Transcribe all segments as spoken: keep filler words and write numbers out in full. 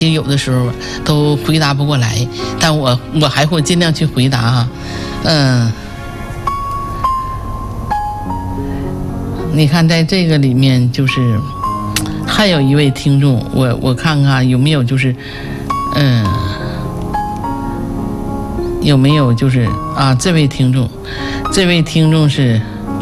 有的时候都回答不过来，但我我还会尽量去回答哈。嗯，你看在这个里面就是还有一位听众，我我看看有没有就是嗯有没有就是啊这位听众，这位听众是。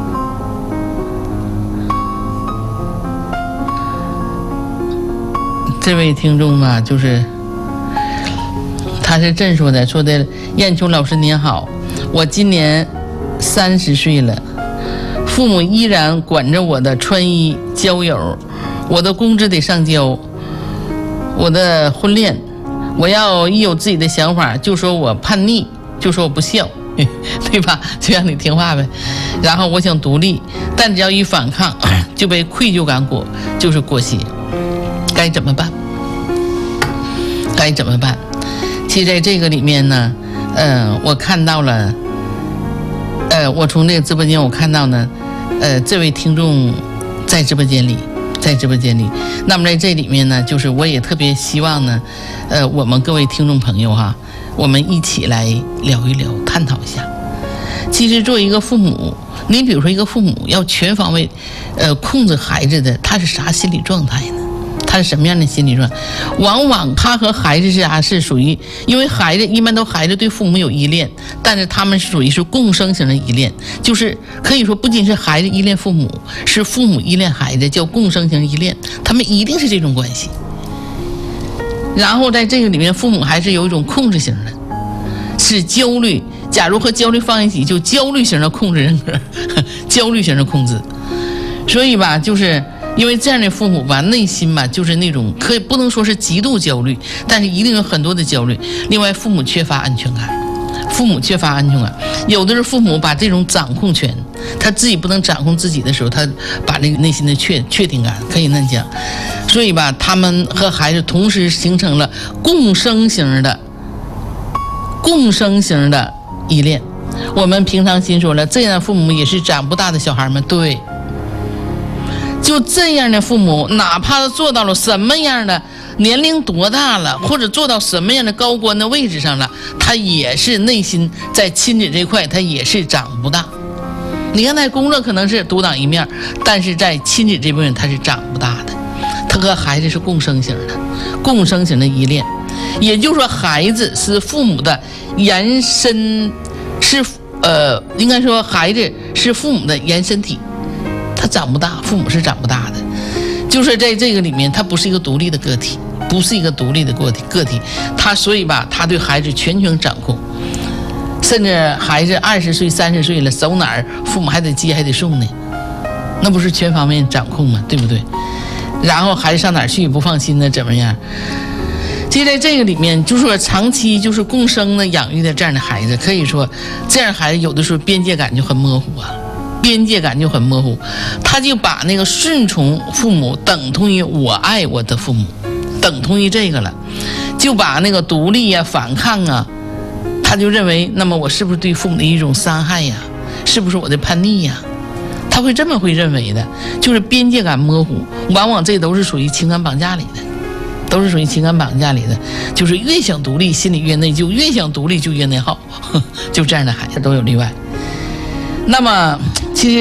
这位听众吧，就是他是这么说的，说的燕秋老师您好，我今年三十岁了，父母依然管着我的穿衣交友，我的工资得上交，我的婚恋，我要一有自己的想法就说我叛逆，就说我不孝，对吧？就让你听话呗。然后我想独立，但只要一反抗就被愧疚感裹，就是裹挟。该怎么办？该怎么办？其实在这个里面呢，呃，我看到了，呃，我从这个直播间我看到呢，呃，这位听众在直播间里，在直播间里。那么在这里面呢，就是我也特别希望呢，呃，我们各位听众朋友哈，我们一起来聊一聊，探讨一下。其实作为一个父母，你比如说一个父母要全方位，呃，控制孩子的，他是啥心理状态呢？他是什么样的心理状态？往往他和孩子是啥是属于，因为孩子一般都孩子对父母有依恋，但是他们是属于是共生型的依恋，就是可以说不仅是孩子依恋父母，是父母依恋孩子，叫共生型依恋，他们一定是这种关系。然后在这个里面，父母还是有一种控制型的，是焦虑。假如和焦虑放一起，就焦虑型的控制人格，焦虑型的控制。所以吧，就是因为这样的父母吧，内心吧就是那种可以不能说是极度焦虑，但是一定有很多的焦虑。另外，父母缺乏安全感，父母缺乏安全感，有的是父母把这种掌控权，他自己不能掌控自己的时候，他把那个内心的确确定感可以那讲。所以吧，他们和孩子同时形成了共生型的、共生型的依恋。我们平常心说了，这样的父母也是长不大的小孩们，对。就这样的父母，哪怕做到了什么样的年龄多大了，或者做到什么样的高官的位置上了，他也是内心在亲子这块他也是长不大。你看他工作可能是独当一面，但是在亲子这部分他是长不大的。他和孩子是共生型的，共生型的依恋，也就是说孩子是父母的延伸，是呃应该说孩子是父母的延伸体，他长不大，父母是长不大的，就是在这个里面，他不是一个独立的个体，不是一个独立的个体，个体，他所以吧，他对孩子全权掌控，甚至孩子二十岁、三十岁了，走哪儿父母还得接还得送呢，那不是全方面掌控吗？对不对？然后孩子上哪儿去不放心呢，怎么样？其实在这个里面，就是说长期就是共生的养育的这样的孩子，可以说这样孩子有的时候边界感就很模糊啊。边界感就很模糊，他就把那个顺从父母等同于我爱我的父母，等同于这个了，就把那个独立呀、反抗啊，他就认为，那么我是不是对父母的一种伤害呀？是不是我的叛逆呀？他会这么会认为的，就是边界感模糊，往往这都是属于情感绑架里的，都是属于情感绑架里的，就是越想独立，心里越内疚，越想独立就越内耗，就这样的孩子都有例外。那么